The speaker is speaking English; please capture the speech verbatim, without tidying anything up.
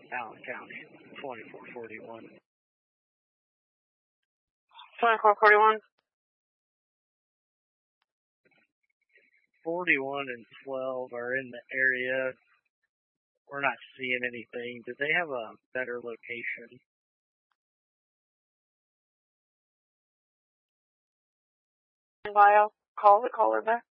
Allen County, twenty-four forty-one. twenty-four forty-one. forty-one and twelve are in the area. We're not seeing anything. Do they have a better location? Lyle, call the caller back.